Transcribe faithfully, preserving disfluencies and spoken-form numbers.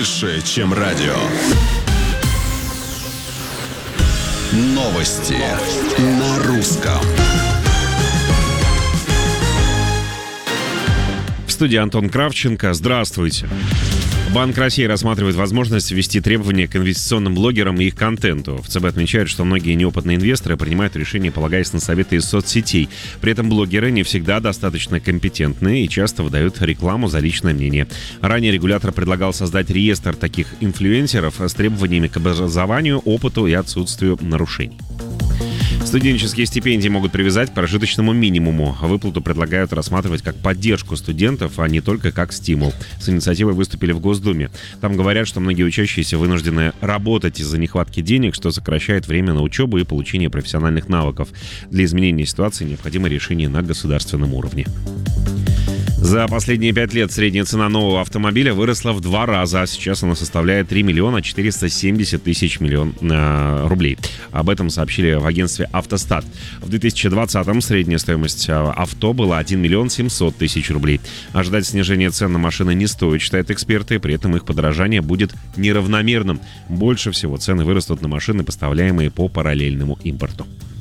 больше, чем радио. Новости на русском. В студии Антон Кравченко. Здравствуйте. Банк России рассматривает возможность ввести требования к инвестиционным блогерам и их контенту. В ЦБ отмечают, что многие неопытные инвесторы принимают решения, полагаясь на советы из соцсетей. При этом блогеры не всегда достаточно компетентны и часто выдают рекламу за личное мнение. Ранее регулятор предлагал создать реестр таких инфлюенсеров с требованиями к образованию, опыту и отсутствию нарушений. Студенческие стипендии могут привязать к прожиточному минимуму. Выплату предлагают рассматривать как поддержку студентов, а не только как стимул. С инициативой выступили в Госдуме. Там говорят, что многие учащиеся вынуждены работать из-за нехватки денег, что сокращает время на учебу и получение профессиональных навыков. Для изменения ситуации необходимо решение на государственном уровне. За последние пять лет средняя цена нового автомобиля выросла в два раза, а сейчас она составляет три миллиона четыреста семьдесят тысяч миллион, э, рублей. Об этом сообщили в агентстве «Автостат». В две тысячи двадцатом средняя стоимость авто была один миллион семьсот тысяч рублей. Ожидать снижения цен на машины не стоит, считают эксперты, при этом их подорожание будет неравномерным. Больше всего цены вырастут на машины, поставляемые по параллельному импорту.